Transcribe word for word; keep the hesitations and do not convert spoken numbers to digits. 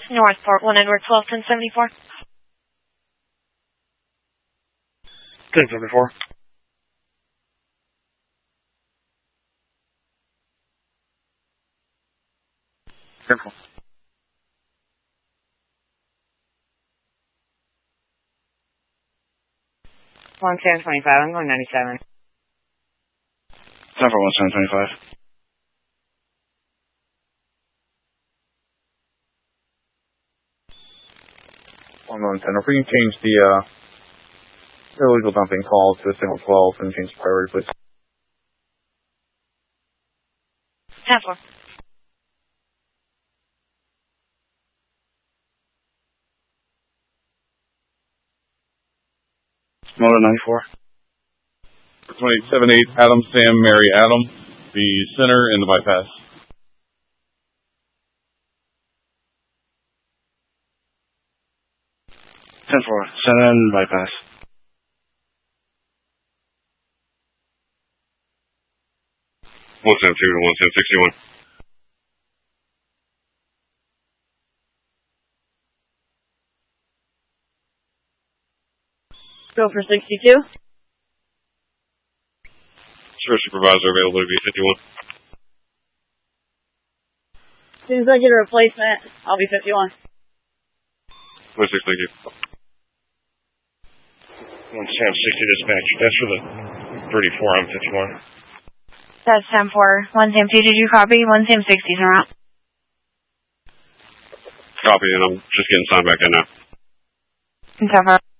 Northport, one Edward, twelve ten seventy-four. ten seventy-four. Careful. one ten twenty-five, I'm going ninety-seven. ten for one ten twenty-five. one one ten. If we can change the uh, illegal dumping call to a single twelve and change the priority, please. ten four. Motor ninety-four. twenty-seven eight, Adam, Sam, Mary, Adam, the center and the bypass. ten four, center and bypass. one seven two to one seven sixty-one. Go for sixty-two. Sure, supervisor available to be fifty-one. As soon as I get a replacement, I'll be fifty-one. one six, thank you. one Sam sixty dispatch. That's for the thirty-four, I'm fifty-one. That's ten four. one Sam two, did you copy? one Sam sixty's en route. Copy, and I'm just getting signed back in now. ten four.